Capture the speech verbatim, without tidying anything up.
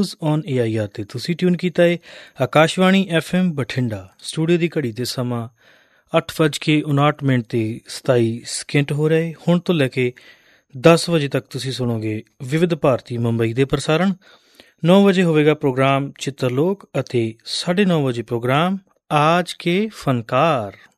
News on A I R 'ਤੇ ਤੁਸੀਂ tune ਕੀਤਾ ਹੈ Akashvani F M Bathinda. Studio ਦੀ ਘੜੀ 'ਤੇ ਸਮਾਂ ਅੱਠ ਵੱਜ ਕੇ ਉਣਾਹਠ ਮਿੰਟ ਅਤੇ ਸਤਾਈ ਸਕਿੰਟ ਹੋ ਰਹੇ। ਹੁਣ ਤੋਂ ਲੈ ਕੇ ਦਸ ਵਜੇ ਤੱਕ ਤੁਸੀਂ ਸੁਣੋਗੇ ਵਿਵਿਧ ਭਾਰਤੀ ਮੁੰਬਈ ਦੇ ਪ੍ਰਸਾਰਣ। ਨੌ ਵਜੇ ਹੋਵੇਗਾ ਪ੍ਰੋਗਰਾਮ ਚਿੱਤਰਲੋਕ ਅਤੇ ਸਾਢੇ ਨੌ ਵਜੇ ਪ੍ਰੋਗਰਾਮ ਆਜ ਕੇ ਫਨਕਾਰ।